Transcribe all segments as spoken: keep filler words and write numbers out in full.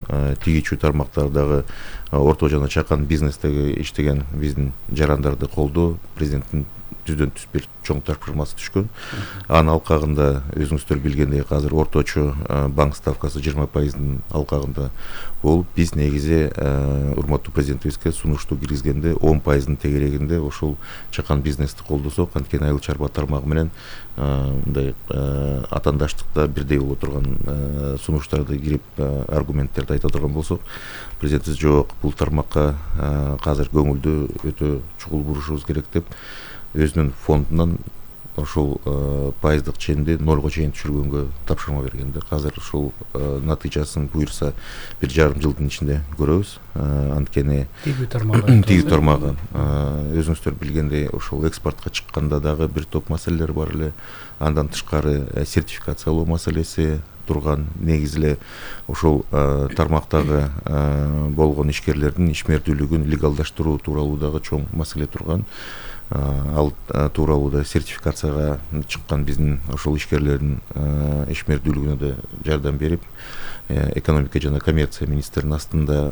тигичүү тармактардагы орто жана чакан бизнестеги иштеген биздин жарандарды колдоо президенттин түздөн түз бир чоң тапшырмасы түшкөн. Анын алкагында өзүңүздөр билгендей азыр орточо банк ставкасы жыйырма пайыздын алкагында болуп, биз негизи урматтуу президентибизге сунушту киргизгенде он пайыздын тегерегинде ошол чакан бизнести колдосок, анткени айыл чарба тармагы менен мындай атаандаштыкта бирдей боло турган сунуштарды кирип аргументтерди айта турган болсок, президентибиз жок, бул тармакка азыр көңүлдү өтө чукул бурушубуз керек деп өзүнүн фондунан ошол пайыздык ченди нолго чейин түшүргөнгө тапшырма бергенде, азыр ушул натыйжасын буюрса бир жарым жылдын ичинде көрөбүз. Анткени тигүү тармагы тигүү тармагы өзүңүздөр билгендей ошол экспортко чыкканда дагы бир топ маселелер бар эле. Андан тышкары сертификациялоо маселеси турган. Негизи эле ошол тармактагы болгон ишкерлердин ишмердүүлүгүн легалдаштыруу тууралуу дагы чоң маселе турган. Ал тууралуу да сертификацияга чыккан биздин ошол ишкерлердин ишмердүүлүгүнө да жардам берип, экономика жана коммерция министринин астында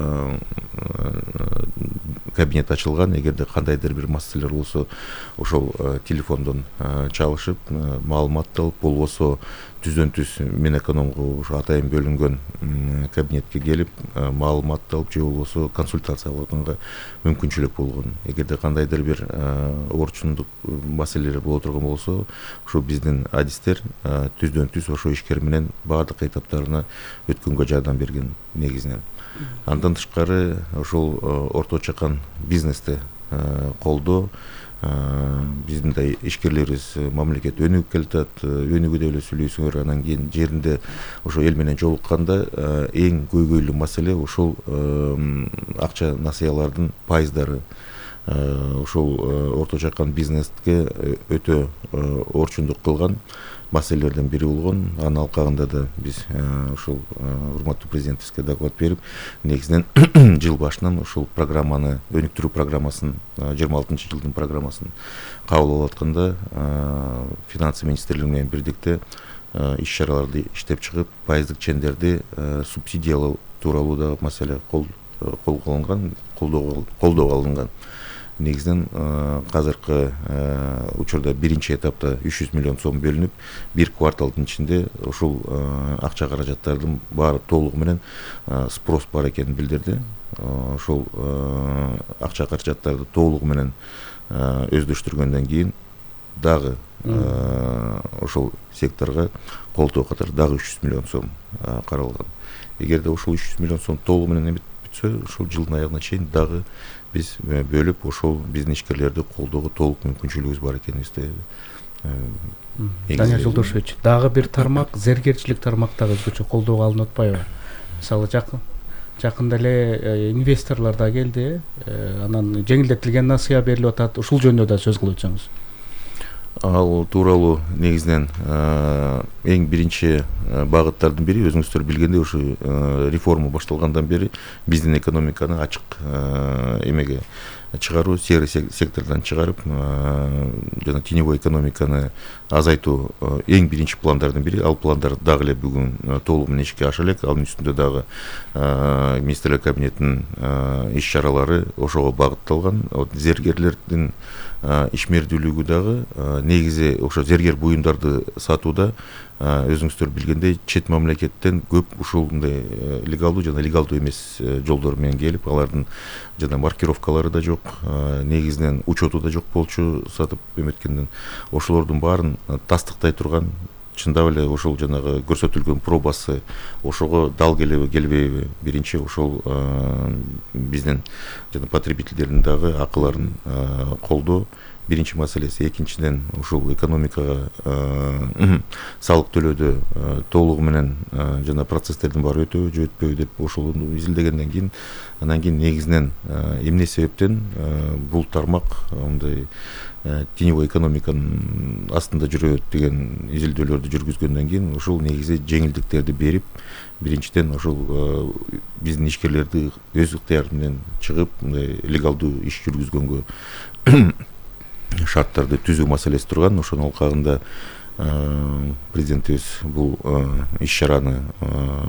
кабинет ачылган. Эгерде кандайдыр бир маселелер болсо ошол телефондон чалышып маалымат алып, болбосо түздөн түз Минэкономго ошо атайын бөлүнгөн кабинетке келип маалымат алып, же болбосо консультация алганга мүмкүнчүлүк болгон. Эгерде кандайдыр бир орчундук маселелер боло турган болсо, ошо биздин адистер түздөн түз ошо ишкер менен баардык этаптарына өткөнгө жардам берген негизинен. Андан тышкары ошол орто чакан бизнести колдоо, биздин да ишкерлерибиз мамлекет өнүгүп келатат, өнүгүүдө эле сүйлөйсүңөр, анан кийин жеринде ошо эл менен жолукканда эң көйгөйлүү маселе ошол акча насыялардын пайыздары. Ошол орто чакан бизнеске өтө орчундук кылган маселелерден бири болгон. Анын алкагында да биз ошол урматтуу президентибизге доклад берип, негизинен жыл башынан ошол программаны, өнүктүрүү программасын, жыйырма алтынчы жылдын программасын кабыл алып атканда, финансы министрлиги менен бирдикте иш чараларды иштеп чыгып, пайыздык чендерди субсидиялоо тууралуу да маселе колго алынган, колдоого алынган. Негизинен азыркы учурда биринчи этапта үч жүз миллион сом бөлүнүп, бир кварталдын ичинде ошол акча каражаттардын баары толугу менен спрос бар экенин билдирди. Ошол акча каражаттарды толугу менен өздөштүргөндөн кийин дагы ошол секторго колдоо катары дагы үч жүз миллион сом каралган. Эгерде ошол үч жүз миллион сом толугу менен бүтсө, ошол жылдын аягына чейин дагы биз бөлүп ошол биздин ишкерлерди колдоого толук мүмкүнчүлүгүбүз бар экенибизди. Данияр Жолдошевич, дагы бир тармак зергерчилик тармактагы өзгөчө колдоого алынып атпайбы? Мисалы жакында эле инвесторлор да келди, анан жеңилдетилген насыя берилип атат. Ушул жөнүндө да сөз кылып өтсөңүз. Ал тууралуу негизинен эң биринчи багыттардын бири, өзүңүздөр билгендей, ушу реформа башталгандан бери биздин экономиканы ачык эмеге чыгаруу, серый сектордон чыгарып, жана теневой экономиканы азайтуу эң биринчи пландардын бири. Ал пландар дагы эле бүгүн толугу менен ишке аша элек. Анын үстүндө дагы министрлер кабинетинин иш чаралары ошого багытталган. Зергерлердин ишмердүүлүгү дагы негизи ошо зергер буюмдарды сатууда өзүңүздөр билгендей чет мамлекеттен көп ушул мындай легалдуу жана легалдуу эмес жолдор менен келип, алардын жана маркировкалары да жок, негизинен учету да жок болчу сатып эметкенден. Ошолордун баарын тастыктай турган, чындап эле ошол жанагы көрсөтүлгөн пробасы ошого дал келеби келбейби, биринчи ошол биздин жана потребительдердин дагы акыларын колдоо биринчи маселеси. Экинчиден ушул экономикага салык төлөөдө толугу менен жана процесстердин баары өтөбү же өтпөйбү деп ошол изилдегенден кийин, анан кийин негизинен эмне себептен бул тармак мындай теневой экономиканын астында жүрөт деген изилдөөлөрдү жүргүзгөндөн кийин ушул негизи жеңилдиктерди берип, биринчиден ошол биздин ишкерлерди өз ыктыяры менен чыгып мындай легалдуу иш жүргүзгөнгө шарттарды түзүү маселеси турган. Ошонун алкагында президентибиз бул иш чараны